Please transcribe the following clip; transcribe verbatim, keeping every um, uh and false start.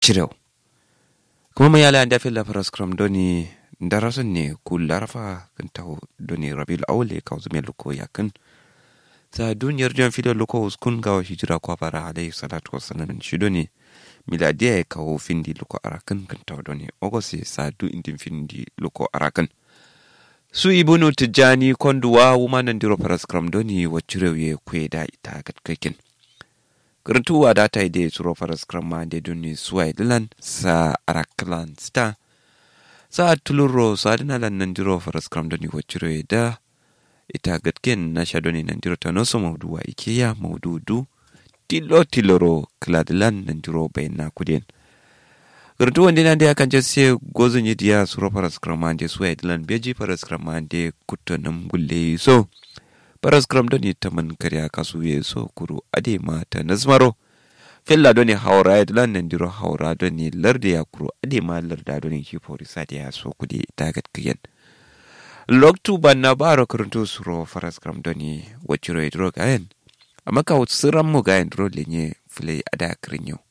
cirew kuma mai yala da fil faras kram doni darasun ne kullarfa kan tawo doni rabil awle ka zume luko yakin sa duniyar jan fidar luko uskun ga hijira kwa fara alayhi salatu wassalam shi doni miladiya ya kawo findi luko arakan kan tawo doni ogosi sa du indin findi luko arakan su ibunu tijani konduwa wumanan diro faras kram doni wacirew ye kweda ita katkakin Gertuwa data ide suro faras krama de duni suwai dilan sa araklan sta sa tuluro sa dina lan nandiro faras kram doni wachiro da ita gatken na shadoni nandiro tanoso mawduwa ikiya mawdudu tilo tiloro kladilan nandiro bayna kudin Gertuwa ndina de akan jesse gozun yidiya suro faras krama de suwai dilan beji faras krama de kutonam gulle so Paras kram doni taman karya kasu ye so kuru ade mata nazmaro fella doni haura ya dilan nandiro haura doni larde ya kuru ade ma larda doni kifori sade ya so kudi tagat kiyen loktu banna baro kuruntu suro faras kram doni wachiro idro gayen amaka wutsiran mu gayen dro lenye fule ada krinyo